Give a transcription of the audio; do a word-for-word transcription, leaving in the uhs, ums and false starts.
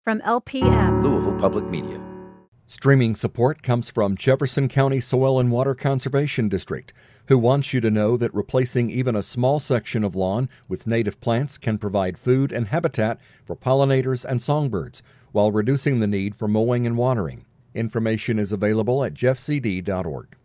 from L P M, Louisville Public Media. Streaming support comes from Jefferson County Soil and Water Conservation District, who wants you to know that replacing even a small section of lawn with native plants can provide food and habitat for pollinators and songbirds, while reducing the need for mowing and watering. Information is available at jeff c d dot org.